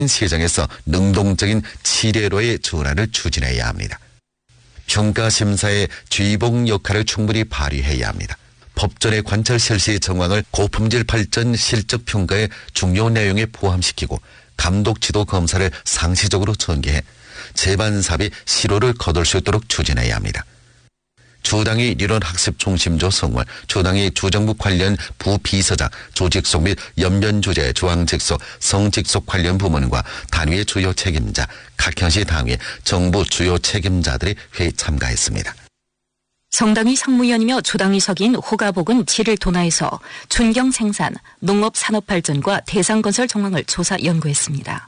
시장에서 능동적인 치례로의 전환을 추진해야 합니다. 평가심사의 주의봉 역할을 충분히 발휘해야 합니다. 법전의 관철 실시 정황을 고품질 발전 실적 평가의 중요 내용에 포함시키고 감독 지도 검사를 상시적으로 전개해 제반 사업이 실효를 거둘 수 있도록 추진해야 합니다. 주당위 리론학습 중심조 성월, 주당위 주정부 관련 부비서장, 조직속 및 연변주재, 중앙직속, 성직속 관련 부문과 단위의 주요 책임자, 각 현시 당위, 정부 주요 책임자들이 회의 참가했습니다. 성당위 상무위원이며 조당위 석인 호가복은 7일 도나에서 춘경생산, 농업산업발전과 대상건설 정황을 조사 연구했습니다.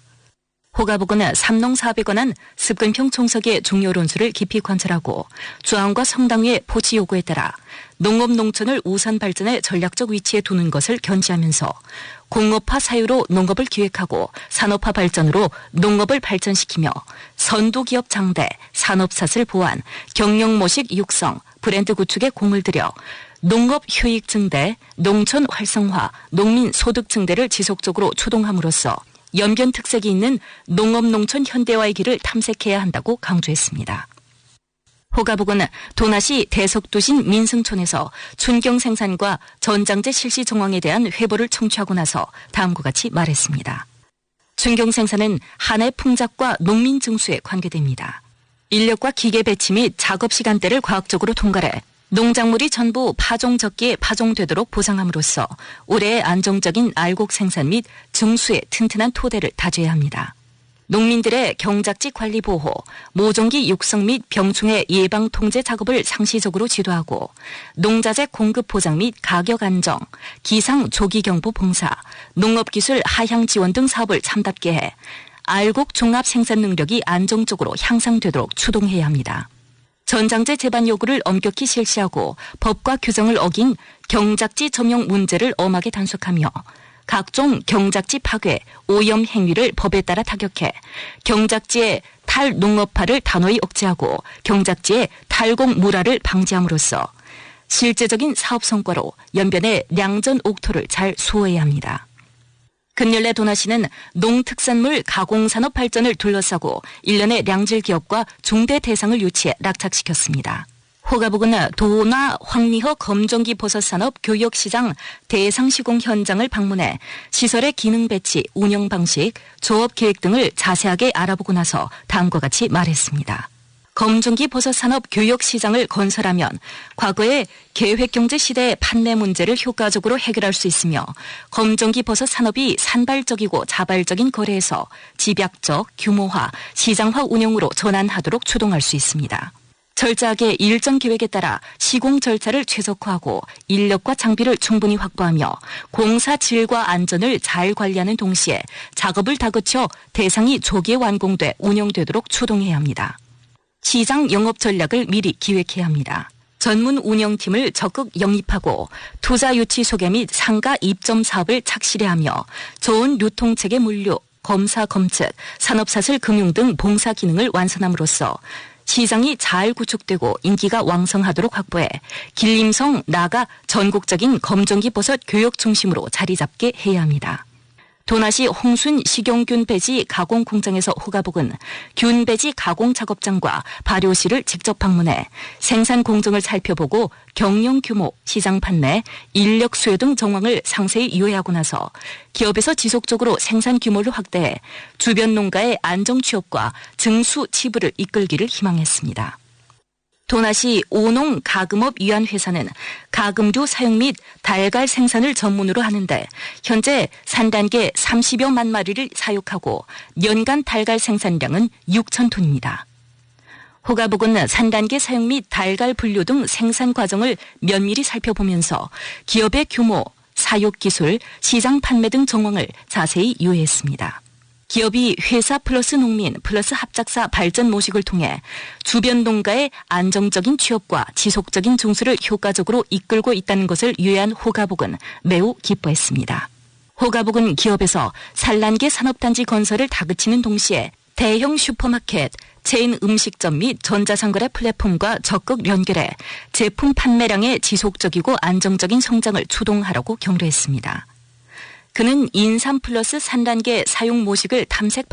호가복은 삼농 사업에 관한 습근평 총석의 중요론수를 깊이 관찰하고 중앙과 성당위의 포치 요구에 따라 농업 농촌을 우선 발전의 전략적 위치에 두는 것을 견지하면서 공업화 사유로 농업을 기획하고 산업화 발전으로 농업을 발전시키며 선도기업 장대, 산업사슬 보완, 경영모식 육성, 브랜드 구축에 공을 들여 농업 효익 증대, 농촌 활성화, 농민 소득 증대를 지속적으로 추동함으로써 연변 특색이 있는 농업 농촌 현대화의 길을 탐색해야 한다고 강조했습니다. 호가복은 도나시 대석도신 민승촌에서 춘경 생산과 전장제 실시 정황에 대한 회보를 청취하고 나서 다음과 같이 말했습니다. 춘경 생산은 한해 풍작과 농민 증수에 관계됩니다. 인력과 기계 배치 및 작업 시간대를 과학적으로 통괄해 농작물이 전부 파종 적기에 파종되도록 보상함으로써 올해의 안정적인 알곡 생산 및 증수의 튼튼한 토대를 다져야 합니다. 농민들의 경작지 관리 보호, 모종기 육성 및 병충해 예방 통제 작업을 상시적으로 지도하고 농자재 공급 보장 및 가격 안정, 기상 조기 경보 봉사, 농업기술 하향 지원 등 사업을 참답게 해 알곡 종합 생산 능력이 안정적으로 향상되도록 추동해야 합니다. 전장제 제반 요구를 엄격히 실시하고 법과 규정을 어긴 경작지 점용 문제를 엄하게 단속하며 각종 경작지 파괴, 오염 행위를 법에 따라 타격해 경작지의 탈농업화를 단호히 억제하고 경작지의 탈곡물화를 방지함으로써 실제적인 사업 성과로 연변의 량전 옥토를 잘 수호해야 합니다. 근열내 도나시는 농특산물 가공산업 발전을 둘러싸고 일련의 량질 기업과 중대 대상을 유치해 낙착시켰습니다. 호가복은 도나 황리허 검정기 버섯산업 교역시장 대상 시공 현장을 방문해 시설의 기능 배치, 운영 방식, 조업 계획 등을 자세하게 알아보고 나서 다음과 같이 말했습니다. 검정기 버섯산업 교역시장을 건설하면 과거의 계획경제 시대의 판매 문제를 효과적으로 해결할 수 있으며 검정기 버섯 산업이 산발적이고 자발적인 거래에서 집약적, 규모화, 시장화 운영으로 전환하도록 추동할 수 있습니다. 철저하게 일정 계획에 따라 시공 절차를 최적화하고 인력과 장비를 충분히 확보하며 공사 질과 안전을 잘 관리하는 동시에 작업을 다그쳐 대상이 조기에 완공돼 운영되도록 추동해야 합니다. 시장 영업 전략을 미리 기획해야 합니다. 전문 운영팀을 적극 영입하고 투자 유치 소개 및 상가 입점 사업을 착실히하며 좋은 유통체계 물류, 검사 검측, 산업사슬 금융 등 봉사 기능을 완선함으로써 시장이 잘 구축되고 인기가 왕성하도록 확보해 길림성 나아가 전국적인 검정기 버섯 교역 중심으로 자리 잡게 해야 합니다. 도나시 홍순 식용균 배지 가공 공장에서 호가복은 균 배지 가공 작업장과 발효실을 직접 방문해 생산 공정을 살펴보고 경영 규모, 시장 판매, 인력 수요 등 정황을 상세히 요약하고 나서 기업에서 지속적으로 생산 규모를 확대해 주변 농가의 안정 취업과 증수 치부를 이끌기를 희망했습니다. 도나시 오농 가금업 위안회사는 가금류 사용 및 달걀 생산을 전문으로 하는데 현재 산단계 30여만 마리를 사육하고 연간 달걀 생산량은 6천 톤입니다. 호가복은 산단계 사용 및 달걀 분류 등 생산 과정을 면밀히 살펴보면서 기업의 규모, 사육 기술, 시장 판매 등 정황을 자세히 요약했습니다. 기업이 회사 플러스 농민 플러스 합작사 발전 모식을 통해 주변 농가의 안정적인 취업과 지속적인 증수를 효과적으로 이끌고 있다는 것을 유의한 호가복은 매우 기뻐했습니다. 호가복은 기업에서 산란계 산업단지 건설을 다그치는 동시에 대형 슈퍼마켓, 체인 음식점 및 전자상거래 플랫폼과 적극 연결해 제품 판매량의 지속적이고 안정적인 성장을 추동하라고 격려했습니다. 그는 인삼 플러스 산단계 사용 모식을 탐색